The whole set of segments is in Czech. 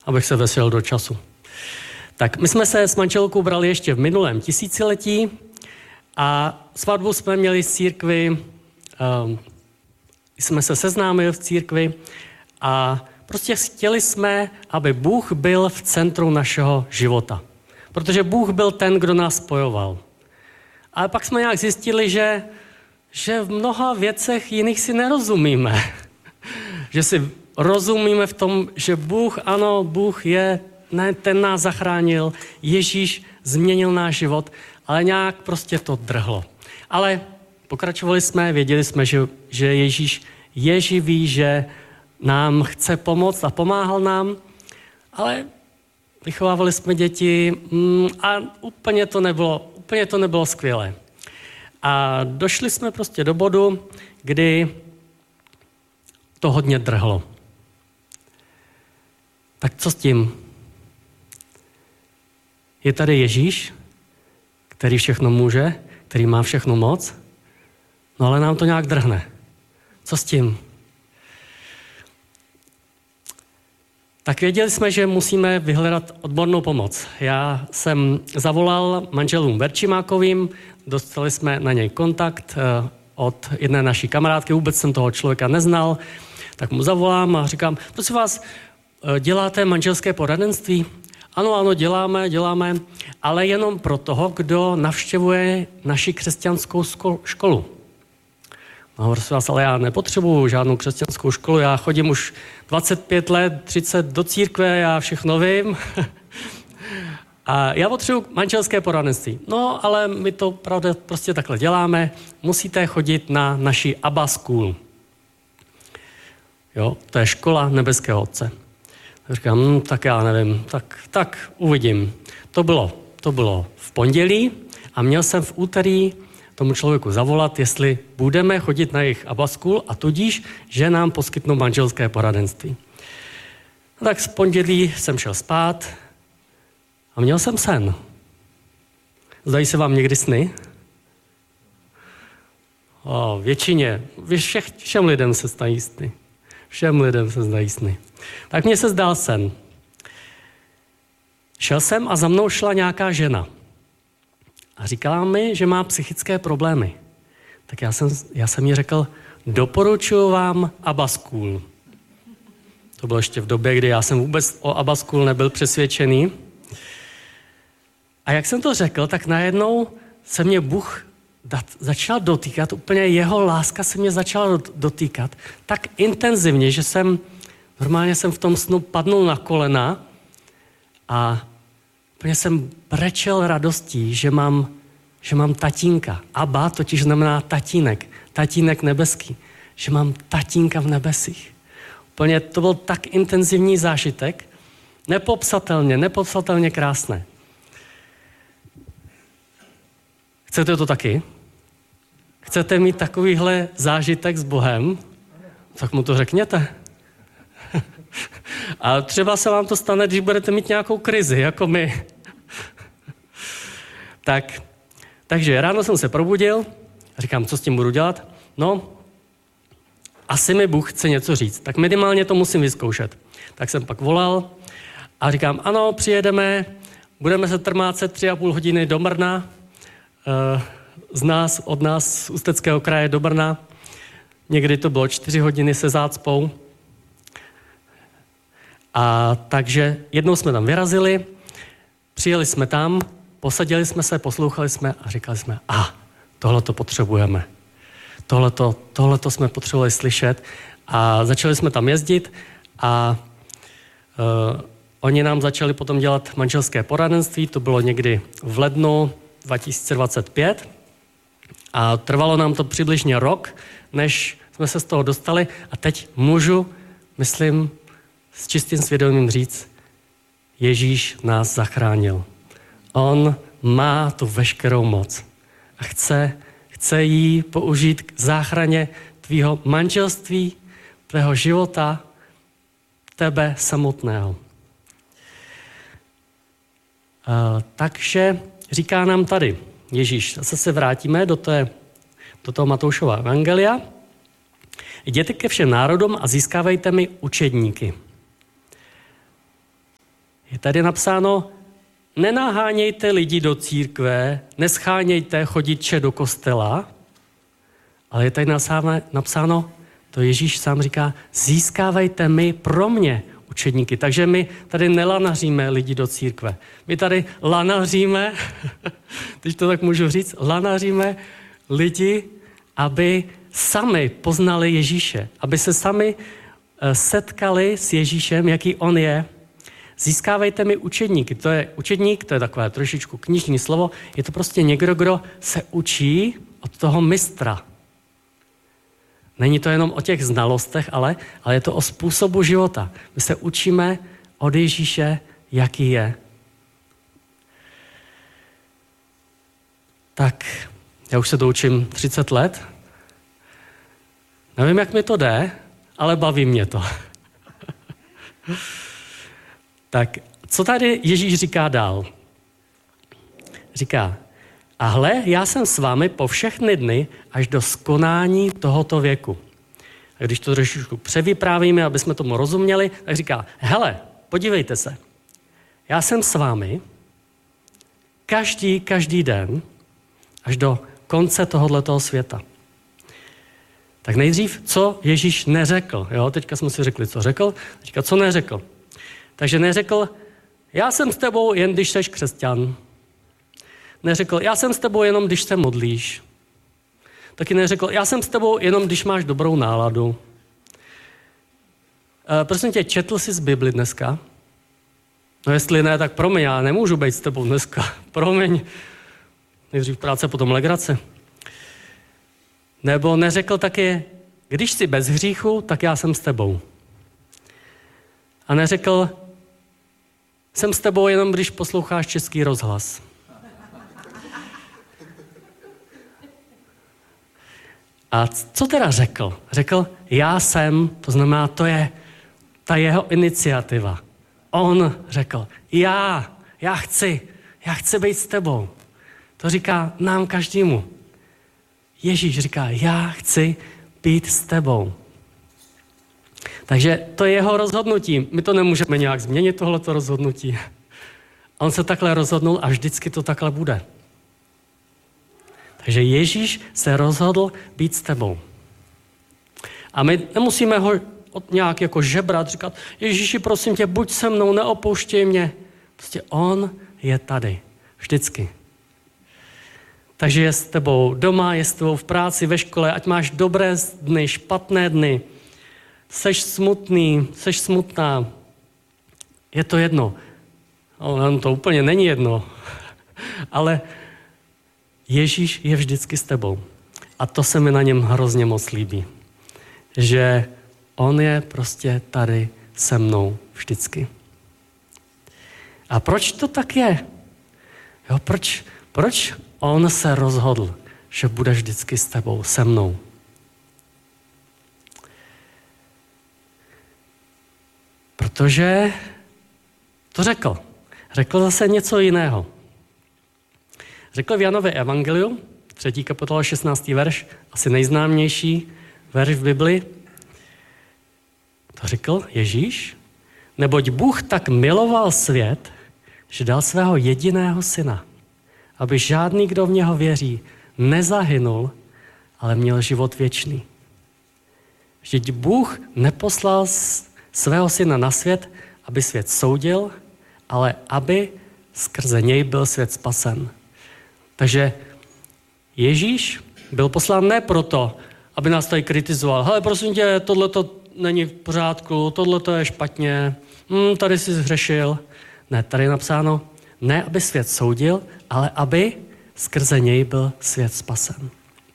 abych se vešel do času. Tak my jsme se s manželkou brali ještě v minulém tisíciletí a svatbu jsme měli v církvi, jsme se seznámili v církvi a prostě chtěli jsme, aby Bůh byl v centru našeho života. Protože Bůh byl ten, kdo nás spojoval. Ale pak jsme nějak zjistili, že v mnoha věcech jiných si nerozumíme. Že si rozumíme v tom, že Bůh, ano, Bůh je, ne, ten nás zachránil, Ježíš změnil náš život, ale nějak prostě to drhlo. Ale pokračovali jsme, věděli jsme, že Ježíš je živý, že nám chce pomoct a pomáhal nám, ale vychovávali jsme děti a úplně to nebylo skvělé. A došli jsme prostě do bodu, kdy to hodně drhlo. Tak co s tím? Je tady Ježíš, který všechno může, který má všechnu moc, no ale nám to nějak drhne. Co s tím? Tak věděli jsme, že musíme vyhledat odbornou pomoc. Já jsem zavolal manželům Verčimákovým, dostali jsme na něj kontakt od jedné naší kamarádky, vůbec jsem toho člověka neznal, tak mu zavolám a říkám, prosím vás, děláte manželské poradenství? Ano, děláme, ale jenom pro toho, kdo navštěvuje naši křesťanskou školu. No, prosím vás, ale já nepotřebuju žádnou křesťanskou školu, já chodím už 25 let, 30 do církve, já všechno vím. A já potřebuju manželské poradenství. No, ale my to pravda prostě takhle děláme, musíte chodit na naši Abba School. Jo, to je škola nebeského Otce. Tak říkám, tak já nevím, tak uvidím. To bylo v pondělí a měl jsem v úterý tomu člověku zavolat, jestli budeme chodit na jejich Abba School a tudíž, že nám poskytnou manželské poradenství. No tak z pondělí jsem šel spát a měl jsem sen. Zdají se vám někdy sny? Většině, všem lidem se zdají sny. Všem lidem se zdají sny. Tak mně se zdál sen. Šel jsem a za mnou šla nějaká žena. A říkala mi, že má psychické problémy. Tak já jsem jí řekl, doporučuji vám Abba School. To bylo ještě v době, kdy já jsem vůbec o Abba School nebyl přesvědčený. A jak jsem to řekl, tak najednou se mě Bůh začal dotýkat, úplně jeho láska se mě začala dotýkat tak intenzivně, že normálně jsem v tom snu padnul na kolena a úplně jsem brečel radostí, že mám tatínka. Abba totiž znamená tatínek nebeský, že mám tatínka v nebesích. Úplně to byl tak intenzivní zážitek, nepopsatelně krásné. Chcete to taky? Chcete mít takovýhle zážitek s Bohem? Tak mu to řekněte. A třeba se vám to stane, když budete mít nějakou krizi, jako my. Takže ráno jsem se probudil a říkám, co s tím budu dělat? No, asi mi Bůh chce něco říct, tak minimálně to musím vyzkoušet. Tak jsem pak volal a říkám, ano, přijedeme, budeme se trmácet 3,5 hodiny do Brna, od nás z Ústeckého kraje do Brna. Někdy to bylo 4 hodiny se zácpou. A takže jednou jsme tam vyrazili, přijeli jsme tam, posadili jsme se, poslouchali jsme a říkali jsme, tohleto potřebujeme. Tohleto jsme potřebovali slyšet a začali jsme tam jezdit a oni nám začali potom dělat manželské poradenství, to bylo někdy v lednu 2025 a trvalo nám to přibližně rok, než jsme se z toho dostali a teď můžu, myslím, s čistým svědomím říct, Ježíš nás zachránil. On má tu veškerou moc a chce ji použít k záchraně tvýho manželství, tvého života, tebe samotného. Takže říká nám tady Ježíš, zase se vrátíme do toho Matoušova evangelia. Jděte ke všem národům a získávejte mi učedníky. tady je napsáno, nenahánějte lidi do církve, neschánějte chodiče do kostela, ale je tady napsáno, to Ježíš sám říká, získávejte mi pro mě učedníky. Takže my tady nelanaříme lidi do církve. My tady lanaříme, když to tak můžu říct, lanaříme lidi, aby sami poznali Ježíše, aby se sami setkali s Ježíšem, jaký on je. Získávejte mi učedníky. To je učedník, to je takové trošičku knižní slovo, je to prostě někdo, kdo se učí od toho mistra. Není to jenom o těch znalostech, ale je to o způsobu života. My se učíme od Ježíše, jaký je. Tak, já už se to učím 30 let. Nevím, jak mi to jde, ale baví mě to. Tak, co tady Ježíš říká dál? Říká, a hle, já jsem s vámi po všechny dny až do skonání tohoto věku. A když to trošičku převyprávíme, aby jsme tomu rozuměli, tak říká, hele, podívejte se, já jsem s vámi každý den až do konce tohoto světa. Tak nejdřív, co Ježíš neřekl. Jo? Teďka jsme si řekli, co řekl, teďka co neřekl. Takže neřekl, já jsem s tebou jen když seš křesťan. Neřekl, já jsem s tebou jenom když se modlíš. Taky neřekl, já jsem s tebou jenom když máš dobrou náladu. Prosím tě, četl jsi z Bibli dneska? No jestli ne, tak promiň, já nemůžu být s tebou dneska. Promiň. Nejdřív práce, potom legrace. Nebo neřekl taky, když jsi bez hříchu, tak já jsem s tebou. A neřekl, jsem s tebou jenom, když posloucháš Český rozhlas. A co teda řekl? Řekl, já jsem, to znamená, to je ta jeho iniciativa. On řekl, já chci být s tebou. To říká nám každému. Ježíš říká, já chci být s tebou. Takže to je jeho rozhodnutí. My to nemůžeme nějak změnit, tohleto rozhodnutí. On se takhle rozhodnul a vždycky to takhle bude. Takže Ježíš se rozhodl být s tebou. A my nemusíme ho nějak jako žebrat, říkat, Ježíši, prosím tě, buď se mnou, neopouštěj mě. Prostě on je tady. Vždycky. Takže je s tebou doma, je s tebou v práci, ve škole, ať máš dobré dny, špatné dny. Seš smutný, seš smutná. Je to jedno. To úplně není jedno. Ale Ježíš je vždycky s tebou. A to se mi na něm hrozně moc líbí. Že on je prostě tady se mnou vždycky. A proč to tak je? Jo, proč on se rozhodl, že bude vždycky s tebou, se mnou? Protože to řekl. Řekl zase něco jiného. Řekl v Janově evangeliu, 3. kapitola 16. verš, asi nejznámější verš v Bibli. To řekl Ježíš, neboť Bůh tak miloval svět, že dal svého jediného syna, aby žádný, kdo v něho věří, nezahynul, ale měl život věčný. Vždyť Bůh neposlal svého syna na svět, aby svět soudil, ale aby skrze něj byl svět spasen. Takže Ježíš byl poslán ne proto, aby nás tady kritizoval. Hele, prosím tě, tohleto není v pořádku, tohleto je špatně, tady jsi zhřešil. Ne, tady je napsáno, ne, aby svět soudil, ale aby skrze něj byl svět spasen.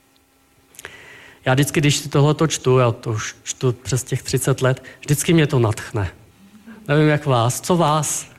Já vždycky, když si tohleto čtu, já to už čtu přes těch 30 let, vždycky mě to nadchne. Nevím, jak vás. Co vás?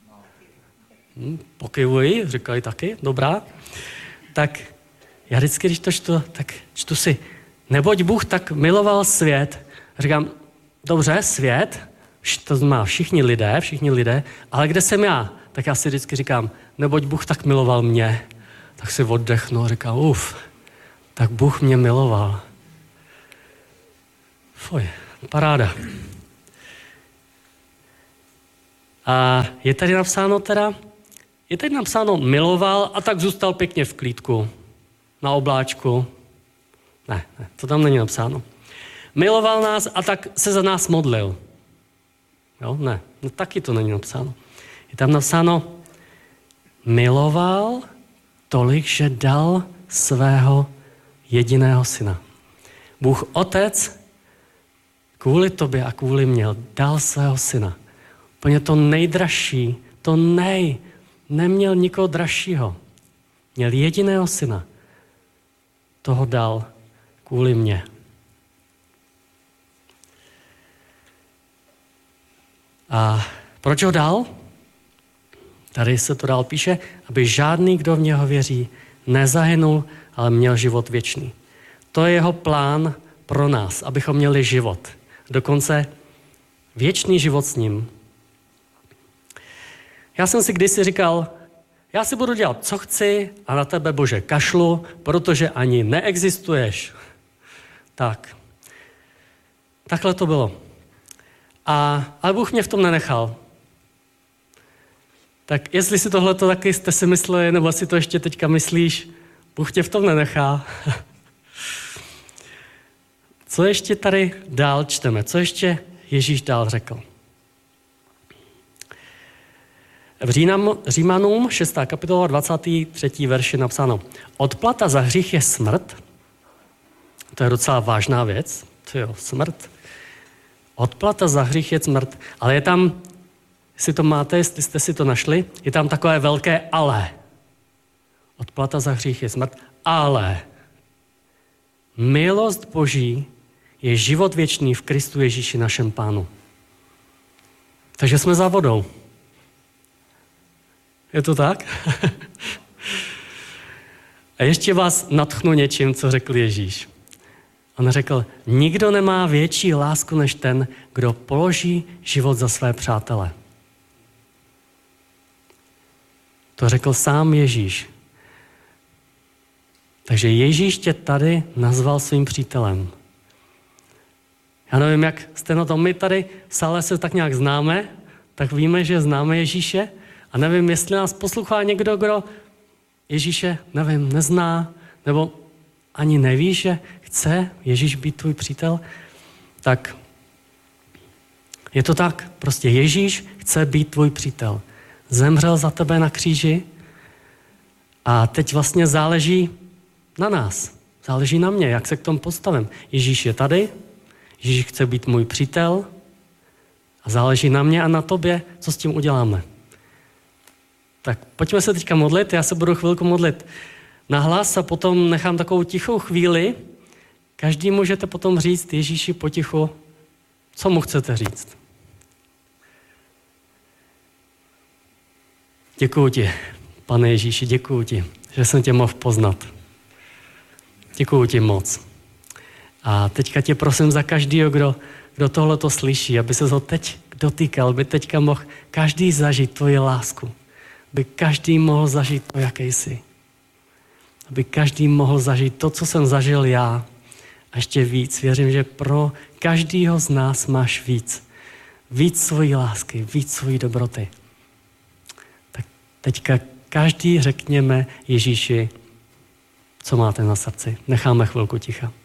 Pokyvuji, říkají taky, dobrá. Tak já vždycky, když to čtu, tak čtu si, neboť Bůh tak miloval svět. Říkám, dobře, svět, to znamená všichni lidé, ale kde jsem já? Tak já si vždycky říkám, neboť Bůh tak miloval mě. Tak si oddechnu a říkám, tak Bůh mě miloval. Fuj, paráda. A je tady napsáno miloval a tak zůstal pěkně v klídku, na obláčku. Ne, to tam není napsáno. Miloval nás a tak se za nás modlil. Jo, ne, taky to není napsáno. Je tam napsáno, miloval tolik, že dal svého jediného syna. Bůh Otec kvůli tobě a kvůli mě dal svého syna. Úplně to nejdražší, neměl nikoho dražšího. Měl jediného syna. Toho dal kvůli mě. A proč ho dal? Tady se to dál píše, aby žádný, kdo v něho věří, nezahynul, ale měl život věčný. To je jeho plán pro nás, abychom měli život. Dokonce věčný život s ním. Já jsem si kdysi říkal, já si budu dělat, co chci a na tebe, Bože, kašlu, protože ani neexistuješ. Tak. Takhle to bylo. Ale Bůh mě v tom nenechal. Tak jestli si tohleto taky jste si mysleli, nebo si to ještě teďka myslíš, Bůh tě v tom nenechá. Co ještě tady dál čteme? Co ještě Ježíš dál řekl? V Římanům 6. kapitola 23. verš je napsáno: odplata za hřích je smrt. To je docela vážná věc. Smrt. Odplata za hřích je smrt. Ale je tam, jestli to máte, jestli jste si to našli, je tam takové velké ale. Odplata za hřích je smrt, ale milost Boží je život věčný v Kristu Ježíši našem Pánu. Takže jsme za vodou. Je to tak? A ještě vás nadchnu něčím, co řekl Ježíš. On řekl, nikdo nemá větší lásku než ten, kdo položí život za své přátele. To řekl sám Ježíš. Takže Ježíš tě tady nazval svým přítelem. Já nevím, jak jste na tom. My tady v sále se tak nějak známe, tak víme, že známe Ježíše. A nevím, jestli nás poslouchá někdo, kdo Ježíše, nezná, nebo ani neví, že chce Ježíš být tvůj přítel, tak je to tak. Prostě Ježíš chce být tvůj přítel. Zemřel za tebe na kříži a teď vlastně záleží na nás. Záleží na mě, jak se k tomu postavím. Ježíš je tady, Ježíš chce být můj přítel a záleží na mě a na tobě, co s tím uděláme. Tak pojďme se teďka modlit, já se budu chvilku modlit nahlas a potom nechám takovou tichou chvíli. Každý můžete potom říct Ježíši potichu, co mu chcete říct. Děkuju ti, Pane Ježíši, děkuju ti, že jsem tě mohl poznat. Děkuju ti moc. A teďka tě prosím za každýho, kdo tohleto slyší, aby se ho teď dotýkal, aby teďka mohl každý zažít tvoji lásku. Aby každý mohl zažít to, jaký jsi. Aby každý mohl zažít to, co jsem zažil já. A ještě víc. Věřím, že pro každýho z nás máš víc. Víc svojí lásky, víc svojí dobroty. Tak teďka každý řekněme Ježíši, co máte na srdci. Necháme chvilku ticha.